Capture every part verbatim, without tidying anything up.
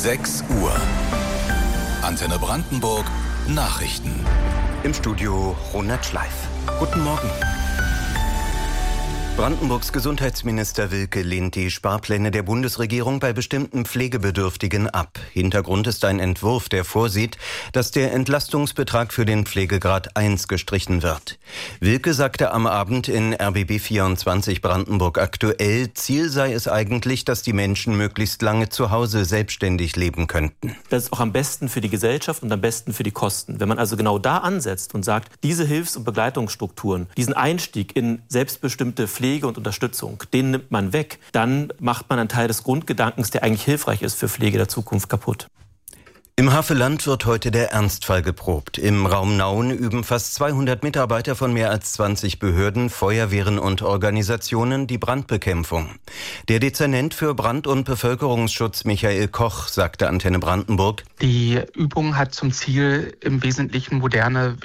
sechs Uhr. Antenne Brandenburg Nachrichten. Im Studio Ronald Schleif. Guten Morgen. Brandenburgs Gesundheitsminister Wilke lehnt die Sparpläne der Bundesregierung bei bestimmten Pflegebedürftigen ab. Hintergrund ist ein Entwurf, der vorsieht, dass der Entlastungsbetrag für den Pflegegrad eins gestrichen wird. Wilke sagte am Abend in R B B vierundzwanzig Brandenburg aktuell, Ziel sei es eigentlich, dass die Menschen möglichst lange zu Hause selbstständig leben könnten. Das ist auch am besten für die Gesellschaft und am besten für die Kosten. Wenn man also genau da ansetzt und sagt, diese Hilfs- und Begleitungsstrukturen, diesen Einstieg in selbstbestimmte Pflege Pflege und Unterstützung, den nimmt man weg, dann macht man einen Teil des Grundgedankens, der eigentlich hilfreich ist für Pflege der Zukunft, kaputt. Im Havelland wird heute der Ernstfall geprobt. Im Raum Nauen üben fast zweihundert Mitarbeiter von mehr als zwanzig Behörden, Feuerwehren und Organisationen die Brandbekämpfung. Der Dezernent für Brand- und Bevölkerungsschutz Michael Koch sagte Antenne Brandenburg: Die Übung hat zum Ziel, im Wesentlichen moderne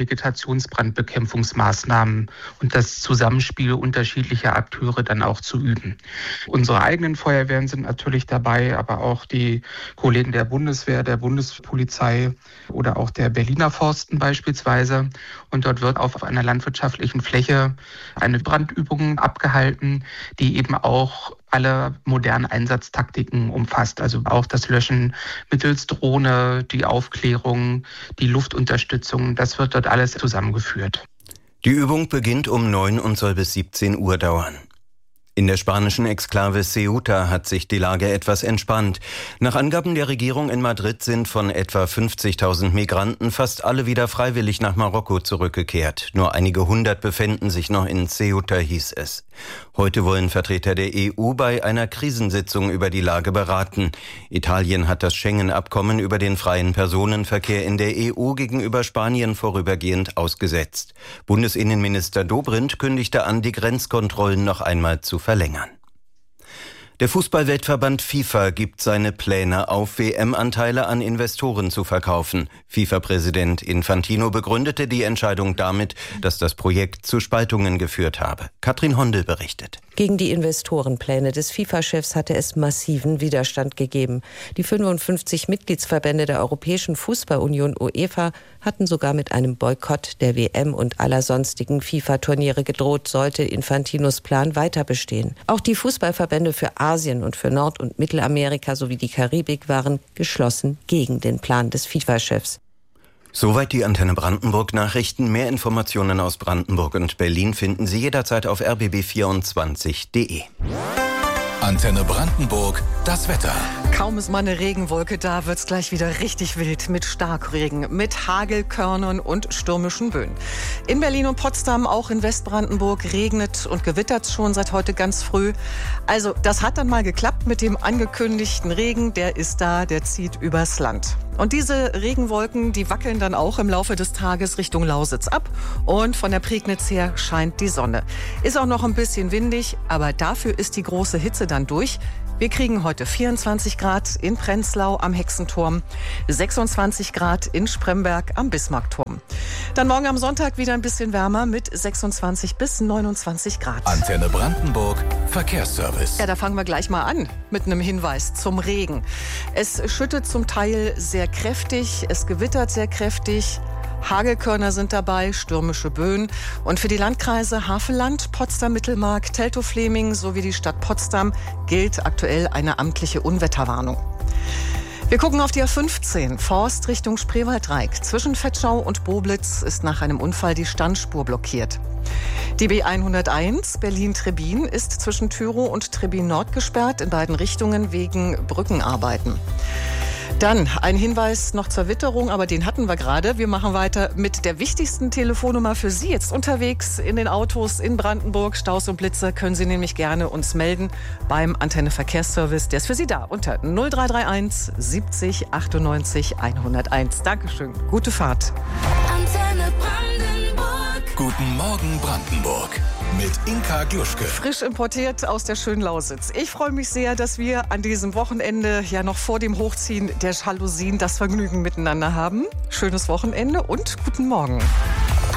Vegetationsbrandbekämpfungsmaßnahmen und das Zusammenspiel unterschiedlicher Akteure dann auch zu üben. Unsere eigenen Feuerwehren sind natürlich dabei, aber auch die Kollegen der Bundeswehr, der Bundespolizei oder auch der Berliner Forsten beispielsweise. Und dort wird auf einer landwirtschaftlichen Fläche eine Brandübung abgehalten, die eben auch alle modernen Einsatztaktiken umfasst. Also auch das Löschen mittels Drohne, die Aufklärung, die Luftunterstützung. Das wird dort alles zusammengeführt. Die Übung beginnt um neun und soll bis siebzehn Uhr dauern. In der spanischen Exklave Ceuta hat sich die Lage etwas entspannt. Nach Angaben der Regierung in Madrid sind von etwa fünfzigtausend Migranten fast alle wieder freiwillig nach Marokko zurückgekehrt. Nur einige hundert befinden sich noch in Ceuta, hieß es. Heute wollen Vertreter der E U bei einer Krisensitzung über die Lage beraten. Italien hat das Schengen-Abkommen über den freien Personenverkehr in der E U gegenüber Spanien vorübergehend ausgesetzt. Bundesinnenminister Dobrindt kündigte an, die Grenzkontrollen noch einmal zu verlängern. Der Fußballweltverband FIFA gibt seine Pläne auf, W M-Anteile an Investoren zu verkaufen. FIFA-Präsident Infantino begründete die Entscheidung damit, dass das Projekt zu Spaltungen geführt habe. Katrin Hondel berichtet. Gegen die Investorenpläne des FIFA-Chefs hatte es massiven Widerstand gegeben. Die fünfundfünfzig Mitgliedsverbände der Europäischen Fußballunion UEFA hatten sogar mit einem Boykott der W M und aller sonstigen FIFA-Turniere gedroht, sollte Infantinos Plan weiter bestehen. Auch die Fußballverbände für Asien und für Nord- und Mittelamerika sowie die Karibik waren geschlossen gegen den Plan des FIFA-Chefs. Soweit die Antenne Brandenburg Nachrichten. Mehr Informationen aus Brandenburg und Berlin finden Sie jederzeit auf r b b vierundzwanzig punkt de. Antenne Brandenburg, das Wetter. Kaum ist mal eine Regenwolke da, wird's gleich wieder richtig wild mit Starkregen, mit Hagelkörnern und stürmischen Böen. In Berlin und Potsdam, auch in Westbrandenburg, regnet und gewittert schon seit heute ganz früh. Also das hat dann mal geklappt mit dem angekündigten Regen. Der ist da, der zieht übers Land. Und diese Regenwolken, die wackeln dann auch im Laufe des Tages Richtung Lausitz ab. Und von der Prignitz her scheint die Sonne. Ist auch noch ein bisschen windig, aber dafür ist die große Hitze dann durch. Wir kriegen heute vierundzwanzig Grad in Prenzlau am Hexenturm, sechsundzwanzig Grad in Spremberg am Bismarckturm. Dann morgen am Sonntag wieder ein bisschen wärmer mit sechsundzwanzig bis neunundzwanzig Grad. Antenne Brandenburg, Verkehrsservice. Ja, da fangen wir gleich mal an mit einem Hinweis zum Regen. Es schüttet zum Teil sehr kräftig, es gewittert sehr kräftig. Hagelkörner sind dabei, stürmische Böen. Und für die Landkreise Havelland, Potsdam-Mittelmark, Teltow-Fleming sowie die Stadt Potsdam gilt aktuell eine amtliche Unwetterwarnung. Wir gucken auf die A fünfzehn, Forst Richtung Spreewaldreik. Zwischen Vetschau und Boblitz ist nach einem Unfall die Standspur blockiert. Die B hunderteins Berlin-Trebin ist zwischen Tyrow und Trebin Nord gesperrt, in beiden Richtungen wegen Brückenarbeiten. Dann ein Hinweis noch zur Witterung, aber den hatten wir gerade. Wir machen weiter mit der wichtigsten Telefonnummer für Sie jetzt unterwegs in den Autos in Brandenburg. Staus und Blitze können Sie nämlich gerne uns melden beim Antenne Verkehrsservice. Der ist für Sie da unter null drei drei eins siebzig achtundneunzig hunderteins. Dankeschön. Gute Fahrt. Antenne Brandenburg. Guten Morgen Brandenburg. Mit Inka Gluschke. Frisch importiert aus der schönen Lausitz. Ich freue mich sehr, dass wir an diesem Wochenende, ja noch vor dem Hochziehen der Jalousien, das Vergnügen miteinander haben. Schönes Wochenende und guten Morgen.